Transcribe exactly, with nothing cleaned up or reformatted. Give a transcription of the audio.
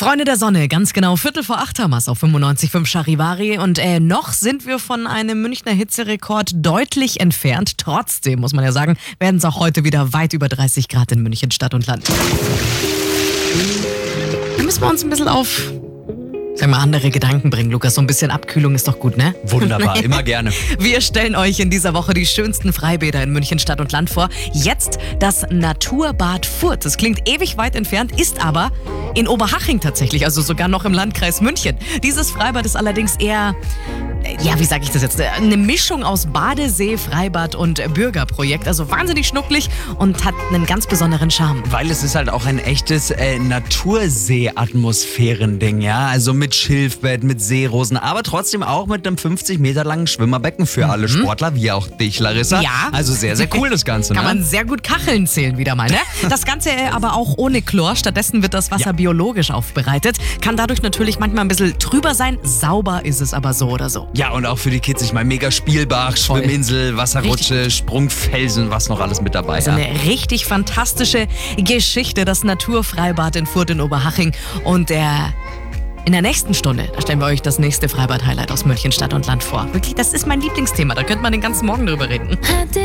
Freunde der Sonne, ganz genau, Viertel vor acht haben wir es auf fünfundneunzig Komma fünf Charivari und äh, noch sind wir von einem Münchner Hitzerekord deutlich entfernt. Trotzdem, muss man ja sagen, werden es auch heute wieder weit über dreißig Grad in München Stadt und Land. Da müssen wir uns ein bisschen auf, sag mal, andere Gedanken bringen, Lukas. So ein bisschen Abkühlung ist doch gut, ne? Wunderbar, immer gerne. Wir stellen euch in dieser Woche die schönsten Freibäder in München Stadt und Land vor. Jetzt das Naturbad Furth. Das klingt ewig weit entfernt, ist aber in Oberhaching tatsächlich, also sogar noch im Landkreis München. Dieses Freibad ist allerdings eher, ja, wie sage ich das jetzt, eine Mischung aus Badesee, Freibad und Bürgerprojekt. Also wahnsinnig schnucklig und hat einen ganz besonderen Charme. Weil es ist halt auch ein echtes äh, Natursee-Atmosphären-Ding, ja. Also mit Schilfbett, mit Seerosen, aber trotzdem auch mit einem fünfzig Meter langen Schwimmerbecken für mhm. alle Sportler, wie auch dich, Larissa. Ja. Also sehr, sehr cool das Ganze. Kann ne? man sehr gut Kacheln zählen wieder mal, ne? Das Ganze äh, aber auch ohne Chlor. Stattdessen wird das Wasser ja. biologisch aufbereitet. Kann dadurch natürlich manchmal ein bisschen trüber sein. Sauber ist es aber so oder so. Ja, und auch für die Kids, ich meine, mega Spielbach, Voll. Schwimminsel, Wasserrutsche, richtig. Sprungfelsen, was noch alles mit dabei. Also ja. eine richtig fantastische Geschichte, das Naturfreibad in Furth in Oberhaching. Und der in der nächsten Stunde, da stellen wir euch das nächste Freibad-Highlight aus München Stadt und Land vor. Wirklich, das ist mein Lieblingsthema, da könnte man den ganzen Morgen drüber reden.